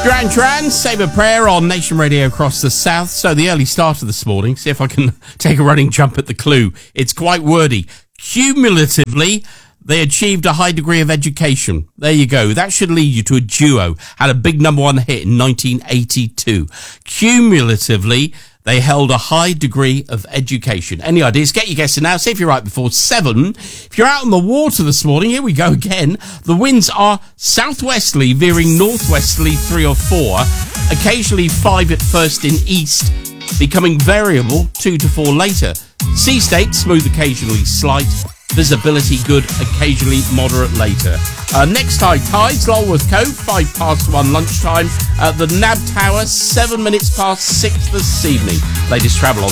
Duran Duran, Save a Prayer on Nation Radio across the south. So the early starter this morning, see if I can take a running jump at the clue. It's quite wordy. Cumulatively, they achieved a high degree of education. There you go. That should lead you to a duo. Had a big number one hit in 1982. Cumulatively, they held a high degree of education. Any ideas? Get your guesses now. See if you're right before 7. If you're out on the water this morning, here we go again. The winds are southwesterly, veering northwesterly 3 or 4. Occasionally 5 at first in east, becoming variable 2 to 4 later. Sea state, smooth, occasionally slight. Visibility good, occasionally moderate later. Next tide, tides, Lulworth Cove, 1:05 lunchtime. The Nab Tower, 7 minutes past 6 this evening. Latest travel on